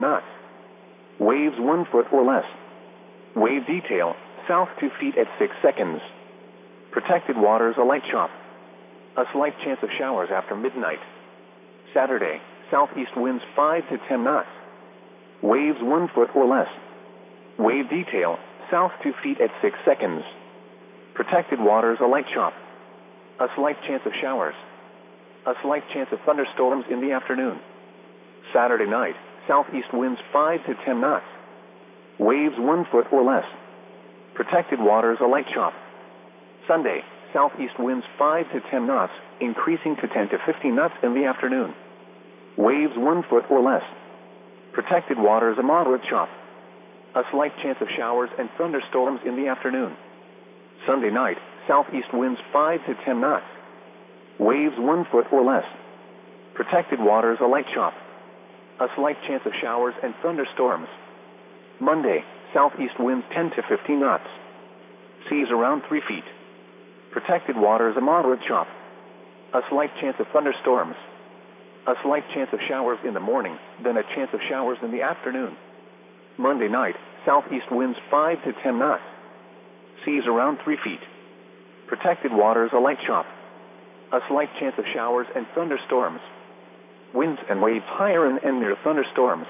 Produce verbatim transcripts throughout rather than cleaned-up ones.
knots. Waves one foot or less. Wave detail, south two feet at six seconds. Protected waters a light chop. A slight chance of showers after midnight. Saturday, southeast winds five to ten knots. Waves one foot or less. Wave detail, south two feet at six seconds. Protected waters a light chop. A slight chance of showers. A slight chance of thunderstorms in the afternoon. Saturday night, southeast winds five to ten knots. Waves one foot or less. Protected waters a light chop. Sunday, southeast winds five to ten knots, increasing to ten to fifteen knots in the afternoon. Waves one foot or less. Protected waters a moderate chop. A slight chance of showers and thunderstorms in the afternoon. Sunday night, southeast winds five to ten knots. Waves one foot or less. Protected waters a light chop. A slight chance of showers and thunderstorms. Monday, southeast winds ten to fifteen knots. Seas around three feet. Protected waters a moderate chop. A slight chance of thunderstorms. A slight chance of showers in the morning, then a chance of showers in the afternoon. Monday night, southeast winds five to ten knots. Seas around three feet. Protected waters a light chop. A slight chance of showers and thunderstorms. Winds and waves higher and, and near thunderstorms.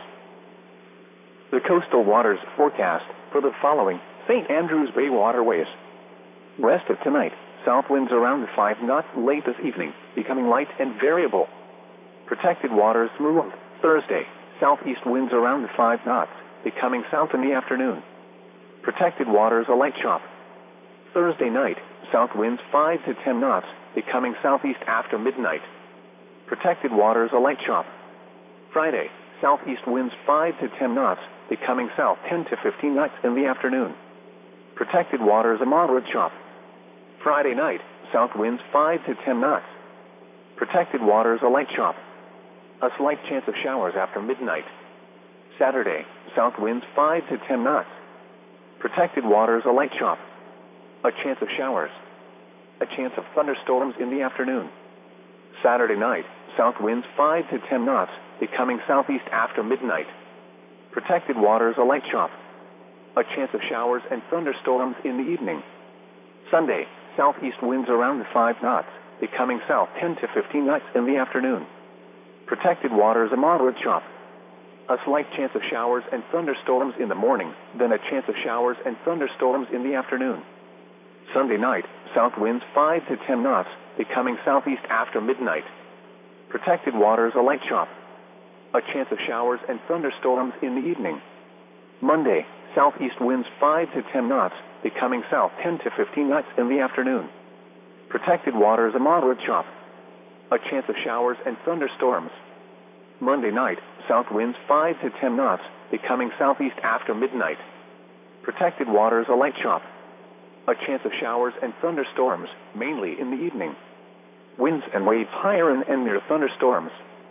The coastal waters forecast for the following Saint Andrews Bay waterways. Rest of tonight, south winds around five knots late this evening, becoming light and variable. Protected waters smooth. Thursday, southeast winds around five knots, becoming south in the afternoon. Protected waters a light chop. Thursday night, south winds five to ten knots, becoming southeast after midnight. Protected waters a light chop. Friday, southeast winds five to ten knots, becoming south ten to fifteen knots in the afternoon. Protected waters a moderate chop. Friday night, south winds five to ten knots. Protected waters a light chop. A slight chance of showers after midnight. Saturday, south winds five to ten knots. Protected waters a light chop. A chance of showers. A chance of thunderstorms in the afternoon. Saturday night, south winds five to ten knots, becoming southeast after midnight. Protected waters a light chop. A chance of showers and thunderstorms in the evening. Sunday, southeast winds around five knots, becoming south ten to fifteen knots in the afternoon. Protected waters a moderate chop. A slight chance of showers and thunderstorms in the morning, then a chance of showers and thunderstorms in the afternoon. Sunday night, south winds five to ten knots, becoming southeast after midnight. Protected waters a light chop. A chance of showers and thunderstorms in the evening. Monday, southeast winds five to ten knots, becoming south ten to fifteen knots in the afternoon. Protected waters a moderate chop. A chance of showers and thunderstorms. Monday night, south winds five to ten knots, becoming southeast after midnight. Protected waters a light chop. A chance of showers and thunderstorms, mainly in the evening. Winds and waves higher and, and near thunderstorms.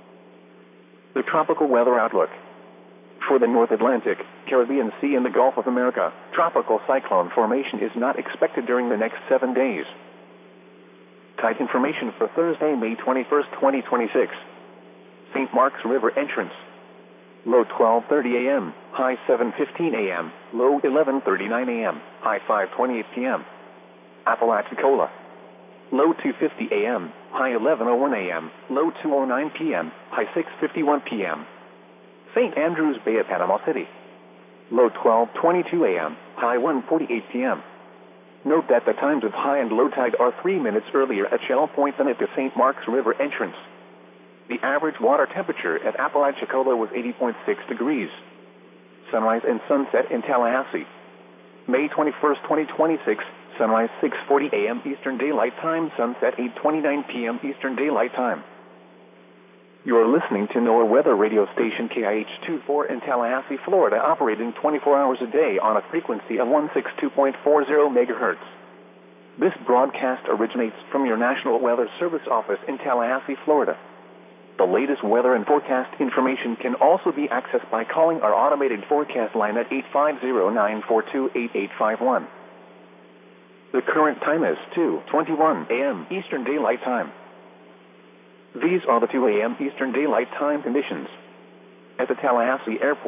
The tropical weather outlook. For the North Atlantic, Caribbean Sea and the Gulf of America, tropical cyclone formation is not expected during the next seven days. Tide information for Thursday, May twenty-first, twenty twenty-six. Saint Mark's River entrance. Low twelve thirty a m, high seven fifteen a m, low eleven thirty-nine a m, high five twenty-eight p m Apalachicola. Low two fifty a m, high eleven oh one a m, low two oh nine p m, high six fifty-one p m Saint Andrews Bay at Panama City. Low twelve twenty-two a m, high one forty-eight p m Note that the times of high and low tide are three minutes earlier at Shell Point than at the Saint Mark's River entrance. The average water temperature at Apalachicola was eighty point six degrees. Sunrise and sunset in Tallahassee. May twenty-first, twenty twenty-six, sunrise six forty a m Eastern Daylight Time, sunset eight twenty-nine p m Eastern Daylight Time. You are listening to NOAA Weather Radio Station K I H twenty-four in Tallahassee, Florida, operating twenty-four hours a day on a frequency of one sixty-two point four zero megahertz. This broadcast originates from your National Weather Service office in Tallahassee, Florida. The latest weather and forecast information can also be accessed by calling our automated forecast line at eight five zero, nine four two, eight eight five one. The current time is two twenty-one a m Eastern Daylight Time. These are the two a m Eastern Daylight Time conditions. At the Tallahassee Airport,